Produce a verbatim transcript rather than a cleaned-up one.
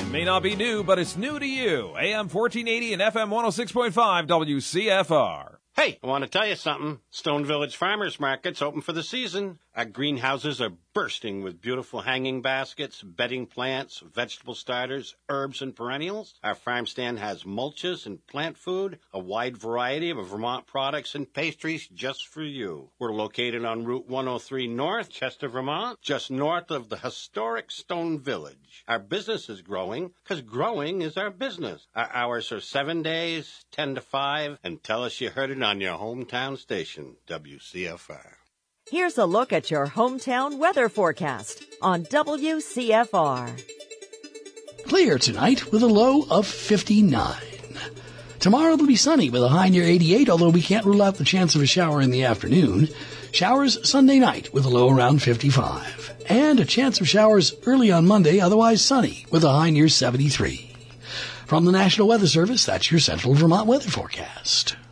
It may not be new, but it's new to you. A M fourteen eighty and F M one oh six point five W C F R. Hey, I want to tell you something. Stone Village Farmers Market's open for the season. Our greenhouses are bursting with beautiful hanging baskets, bedding plants, vegetable starters, herbs, and perennials. Our farm stand has mulches and plant food, a wide variety of Vermont products and pastries just for you. We're located on Route one oh three North, Chester, Vermont, just north of the historic Stone Village. Our business is growing because growing is our business. Our hours are seven days, ten to five, and tell us you heard it on your hometown station, W C F R. Here's a look at your hometown weather forecast on W C F R. Clear tonight with a low of fifty-nine. Tomorrow it'll be sunny with a high near eighty-eight, although we can't rule out the chance of a shower in the afternoon. Showers Sunday night with a low around fifty-five. And a chance of showers early on Monday, otherwise sunny with a high near seventy-three. From the National Weather Service, that's your Central Vermont weather forecast.